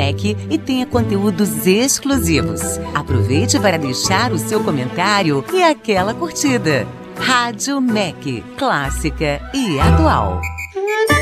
MEC e tenha conteúdos exclusivos. Aproveite para deixar o seu comentário e aquela curtida. Rádio MEC, clássica e atual.